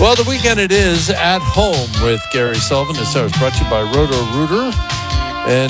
Well, the weekend it is at home with Gary Sullivan. This hour is brought to you by Roto-Rooter. And,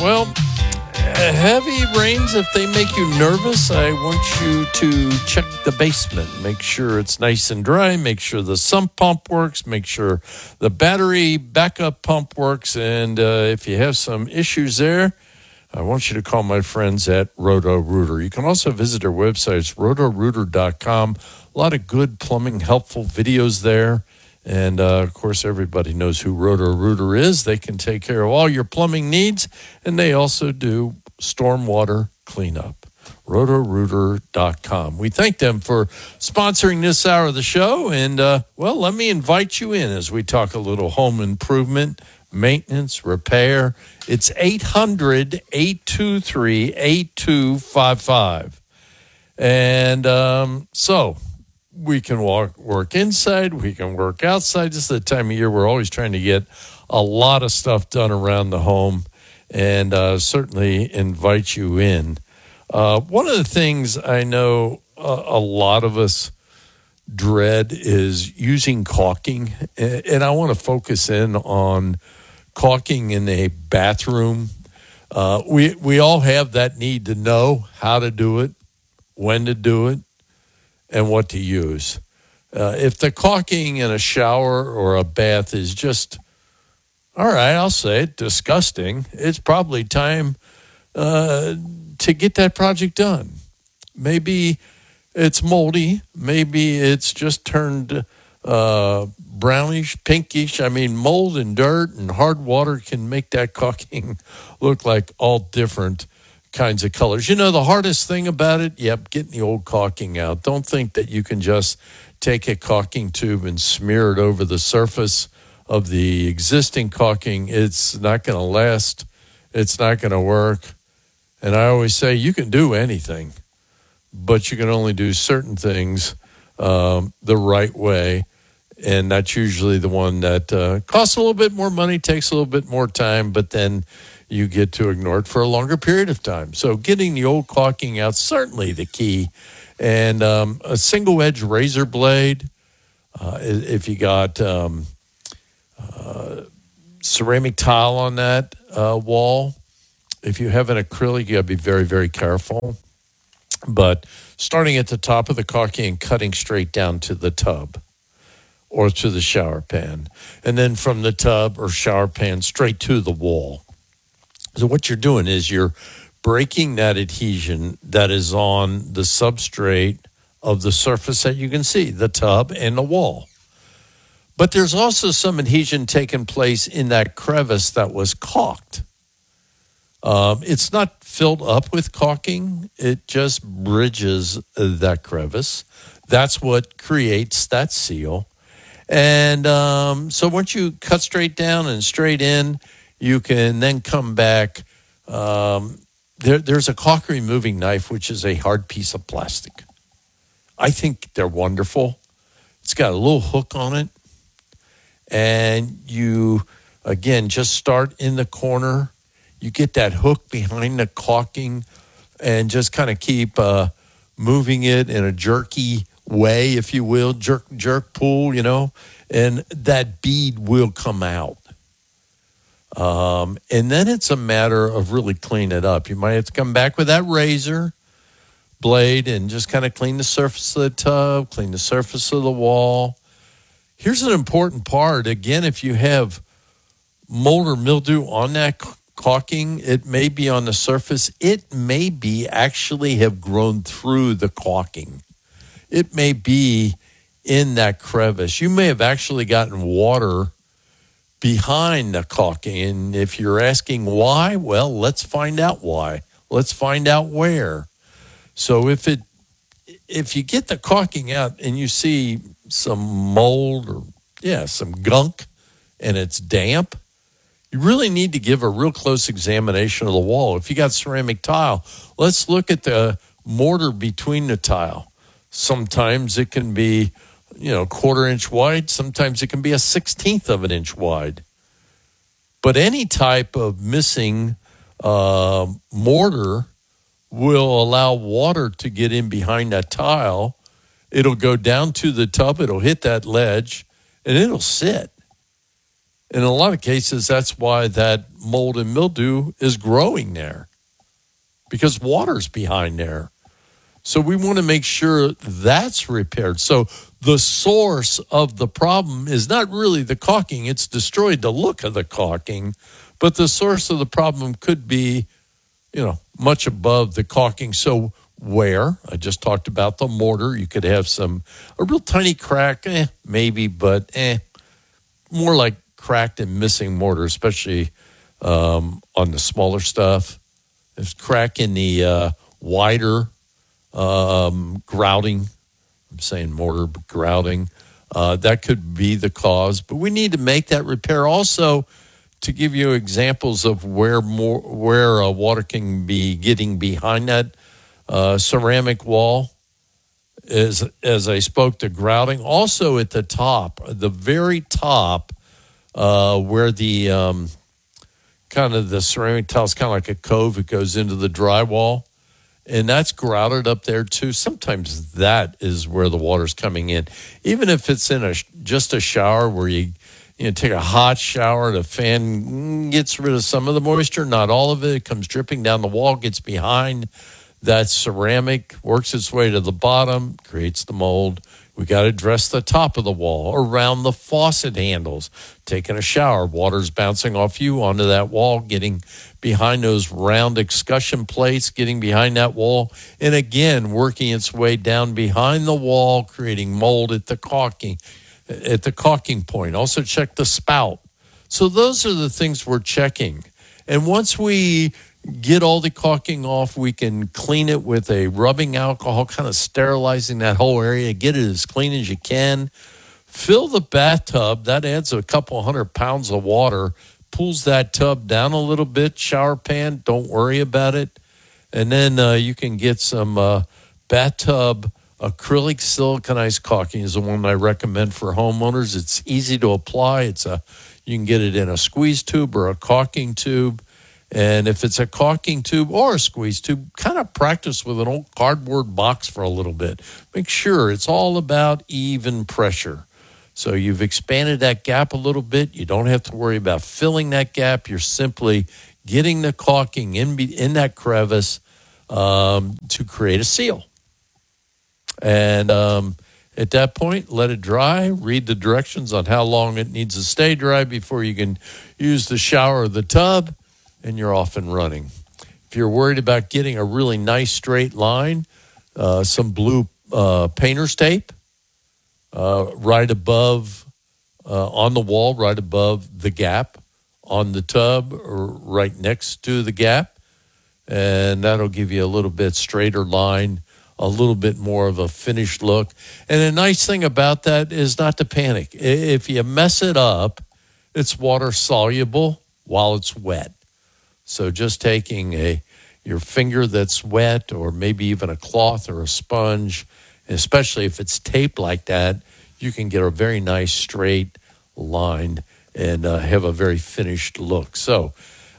heavy rains, if they make you nervous, I want you to check the basement. Make sure it's nice and dry. Make sure the sump pump works. Make sure the battery backup pump works. And if you have some issues there, I want you to call my friends at Roto-Rooter. You can also visit their website. It's rotorooter.com. A lot of good plumbing, helpful videos there. And, of course, everybody knows who Roto-Rooter is. They can take care of all your plumbing needs, and they also do stormwater cleanup. Rotorooter.com. We thank them for sponsoring this hour of the show. And, let me invite you in as we talk a little home improvement, maintenance, repair. It's 800-823-8255. And so we can work inside, we can work outside. This is the time of year we're always trying to get a lot of stuff done around the home, and certainly invite you in. One of the things I know a lot of us dread is using caulking, and I want to focus in on caulking in a bathroom. We all have that need to know how to do it, when to do it, and what to use. If the caulking in a shower or a bath is just, all right, I'll say it, disgusting, it's probably time to get that project done. Maybe it's moldy. Maybe it's just turned brownish, pinkish. I mean, mold and dirt and hard water can make that caulking look like all different kinds of colors. You know, the hardest thing about it, getting the old caulking out. Don't think that you can just take a caulking tube and smear it over the surface of the existing caulking. It's not going to last. It's not going to work. And I always say you can do anything, but you can only do certain things the right way. And that's usually the one that costs a little bit more money, takes a little bit more time, but then you get to ignore it for a longer period of time. So getting the old caulking out, certainly the key. And a single-edge razor blade, if you got ceramic tile on that wall. If you have an acrylic, you got to be very, very careful. But starting at the top of the caulking and cutting straight down to the tub or to the shower pan. And then from the tub or shower pan straight to the wall. So what you're doing is you're breaking that adhesion that is on the substrate of the surface that you can see, the tub and the wall. But there's also some adhesion taking place in that crevice that was caulked. It's not filled up with caulking. It just bridges that crevice. That's what creates that seal. And so once you cut straight down and straight in, you can then come back. There's a caulk removing knife, which is a hard piece of plastic. I think they're wonderful. It's got a little hook on it. And you, again, just start in the corner. You get that hook behind the caulking and just kind of keep moving it in a jerky way, if you will, jerk, pull, and that bead will come out. And then it's a matter of really cleaning it up. You might have to come back with that razor blade and just kind of clean the surface of the tub, clean the surface of the wall. Here's an important part. Again, if you have mold or mildew on that caulking, it may be on the surface. It may be actually have grown through the caulking. It may be in that crevice. You may have actually gotten water behind the caulking. And if you're asking why, well, let's find out why. Let's find out where. So if you get the caulking out and you see some mold or some gunk and it's damp, you really need to give a real close examination of the wall. If you got ceramic tile, let's look at the mortar between the tile. Sometimes it can be, 1/4 inch wide. Sometimes it can be a 1/16 of an inch wide. But any type of missing mortar will allow water to get in behind that tile. It'll go down to the tub. It'll hit that ledge. and it'll sit. In a lot of cases, that's why that mold and mildew is growing there, because water's behind there. So we want to make sure that's repaired. So the source of the problem is not really the caulking. It's destroyed the look of the caulking, but the source of the problem could be, much above the caulking. So where? I just talked about the mortar. You could have a real tiny crack, maybe, but more like cracked and missing mortar, especially on the smaller stuff. There's crack in the wider grouting. I'm saying mortar, but grouting. That could be the cause, but we need to make that repair. Also, to give you examples of where water can be getting behind that ceramic wall, as I spoke to grouting. Also at the top, the very top, where the kind of the ceramic tile is kind of like a cove, it goes into the drywall, and that's grouted up there too. Sometimes that is where the water's coming in, even if it's in just a shower where you take a hot shower, the fan gets rid of some of the moisture, not all of it. It comes dripping down the wall, gets behind that ceramic, works its way to the bottom, creates the mold. We got to address the top of the wall, around the faucet handles. Taking a shower, water's bouncing off you onto that wall, getting behind those round escutcheon plates, getting behind that wall, and again, working its way down behind the wall, creating mold at the caulking point. Also check the spout. So those are the things we're checking. And once we get all the caulking off, we can clean it with a rubbing alcohol, kind of sterilizing that whole area, get it as clean as you can. Fill the bathtub. That adds a couple 100 pounds of water, pulls that tub down a little bit. Shower pan, don't worry about it. And then you can get some bathtub acrylic siliconized caulking is the one I recommend for homeowners. It's easy to apply. You can get it in a squeeze tube or a caulking tube. And if it's a caulking tube or a squeeze tube, kind of practice with an old cardboard box for a little bit. Make sure it's all about even pressure. So you've expanded that gap a little bit. You don't have to worry about filling that gap. You're simply getting the caulking in that crevice to create a seal. And at that point, let it dry. Read the directions on how long it needs to stay dry before you can use the shower or the tub, and you're off and running. If you're worried about getting a really nice straight line, some blue painter's tape right above, on the wall, right above the gap on the tub or right next to the gap, and that'll give you a little bit straighter line, a little bit more of a finished look. And the nice thing about that is not to panic. If you mess it up, it's water soluble while it's wet. So just taking your finger that's wet, or maybe even a cloth or a sponge, especially if it's taped like that, you can get a very nice straight line and have a very finished look. So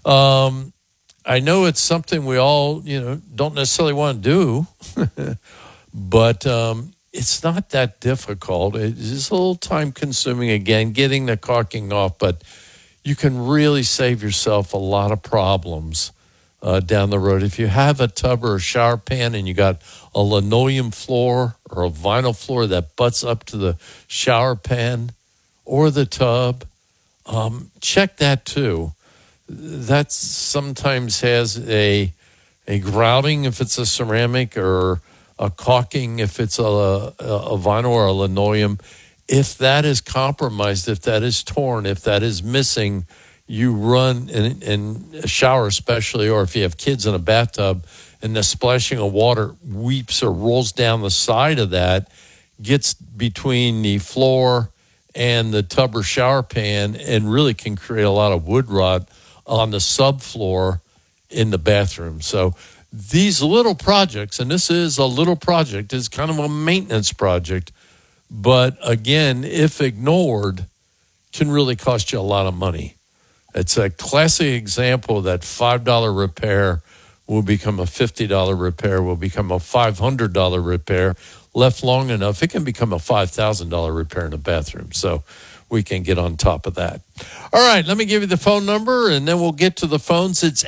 I know it's something we all, don't necessarily want to do, but it's not that difficult. It's a little time consuming, again, getting the caulking off, but you can really save yourself a lot of problems down the road. If you have a tub or a shower pan and you got a linoleum floor or a vinyl floor that butts up to the shower pan or the tub, check that too. That sometimes has a grouting if it's a ceramic, or a caulking if it's a vinyl or a linoleum. If that is compromised, if that is torn, if that is missing, you run in a shower especially, or if you have kids in a bathtub and the splashing of water weeps or rolls down the side of that, gets between the floor and the tub or shower pan, and really can create a lot of wood rot on the subfloor in the bathroom. So these little projects, and this is a little project, is kind of a maintenance project, but again, if ignored, can really cost you a lot of money. It's a classic example that $5 repair will become a $50 repair, will become a $500 repair. left long enough, it can become a $5,000 repair in a bathroom. So we can get on top of that. All right, let me give you the phone number, and then we'll get to the phones. It's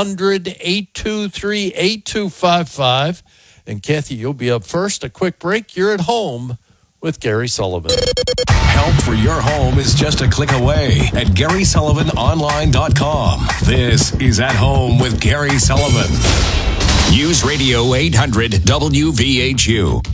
800-823-8255. And Kathy, you'll be up first. A quick break. You're at home with Gary Sullivan. Help for your home is just a click away at GarySullivanOnline.com. This is At Home with Gary Sullivan. News Radio 800 WVHU.